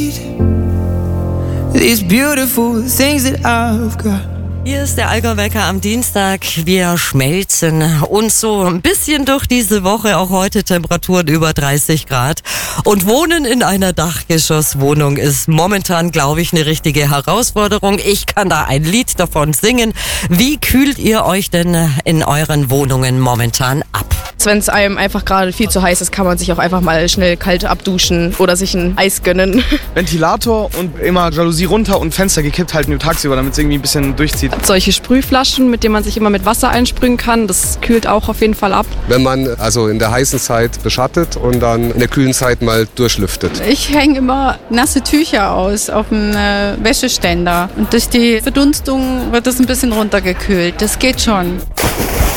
These beautiful things that I've got. Hier ist der Allgäu-Wecker am Dienstag. Wir schmelzen uns so ein bisschen durch diese Woche. Auch heute Temperaturen über 30 Grad. Und Wohnen in einer Dachgeschosswohnung ist momentan, glaube ich, eine richtige Herausforderung. Ich kann da ein Lied davon singen. Wie kühlt ihr euch denn in euren Wohnungen momentan ab? Wenn es einem einfach gerade viel zu heiß ist, kann man sich auch einfach mal schnell kalt abduschen oder sich ein Eis gönnen. Ventilator und immer Jalousie runter und Fenster gekippt halten tagsüber, damit es irgendwie ein bisschen durchzieht. Solche Sprühflaschen, mit denen man sich immer mit Wasser einsprühen kann, das kühlt auch auf jeden Fall ab. Wenn man also in der heißen Zeit beschattet und dann in der kühlen Zeit mal durchlüftet. Ich hänge immer nasse Tücher aus auf dem Wäscheständer und durch die Verdunstung wird das ein bisschen runtergekühlt. Das geht schon.